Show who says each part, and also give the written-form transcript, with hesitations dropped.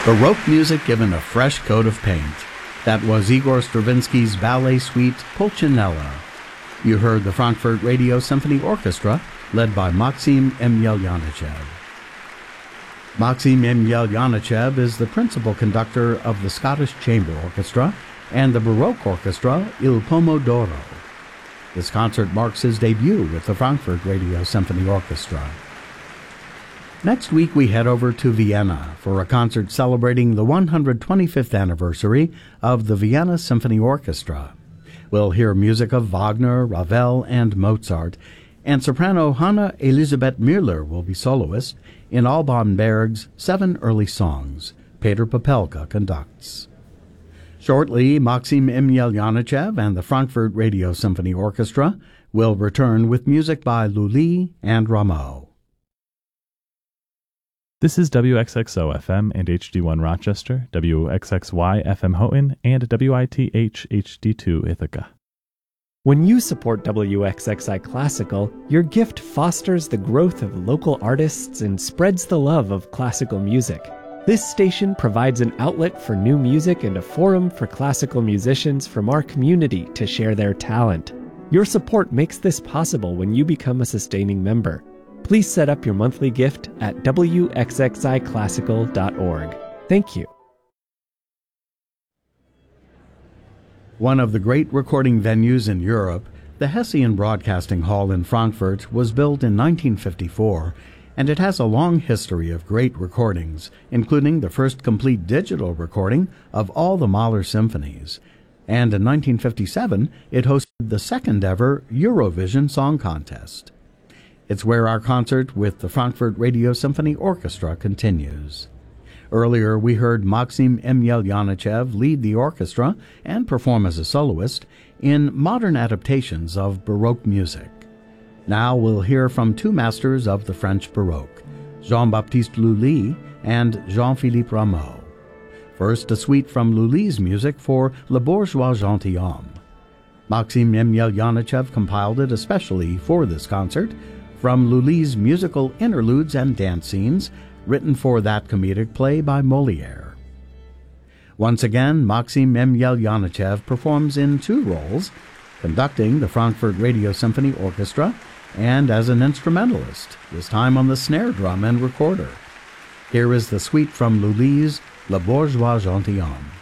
Speaker 1: Baroque music given a fresh coat of paint. That was Igor Stravinsky's ballet suite Pulcinella. You heard the Frankfurt Radio Symphony Orchestra, led by Maxim Emelyanichev. Maxim Emelyanichev is the principal conductor of the Scottish Chamber Orchestra and the Baroque Orchestra Il Pomodoro. This concert marks his debut with the Frankfurt Radio Symphony Orchestra. Next week we head over to Vienna for a concert celebrating the 125th anniversary of the Vienna Symphony Orchestra. We'll hear music of Wagner, Ravel, and Mozart, and soprano Hanna Elisabeth Müller will be soloist in Alban Berg's 7 Early Songs. Peter Popelka conducts. Shortly, Maxim Emelyanichev and the Frankfurt Radio Symphony Orchestra will return with music by Lully and Rameau.
Speaker 2: This is WXXO FM and HD1 Rochester, WXXY FM Houghton, and WITH HD2 Ithaca.
Speaker 3: When you support WXXI Classical, your gift fosters the growth of local artists and spreads the love of classical music. This station provides an outlet for new music and a forum for classical musicians from our community to share their talent. Your support makes this possible when you become a sustaining member. Please set up your monthly gift at wxxiclassical.org. Thank you.
Speaker 1: One of the great recording venues in Europe, the Hessian Broadcasting Hall in Frankfurt was built in 1954, and it has a long history of great recordings, including the first complete digital recording of all the Mahler symphonies. And in 1957, it hosted the second ever Eurovision Song Contest. It's where our concert with the Frankfurt Radio Symphony Orchestra continues. Earlier, we heard Maxim Emelyanichev lead the orchestra and perform as a soloist in modern adaptations of Baroque music. Now we'll hear from two masters of the French Baroque, Jean-Baptiste Lully and Jean-Philippe Rameau. First, a suite from Lully's music for Le Bourgeois Gentilhomme. Maxim Emelyanichev compiled it especially for this concert from Lully's musical interludes and dance scenes written for that comedic play by Molière. Once again, Maxim Emelyanichev performs in two roles, conducting the Frankfurt Radio Symphony Orchestra and as an instrumentalist, this time on the snare drum and recorder. Here is the suite from Lully's Le Bourgeois Gentilhomme.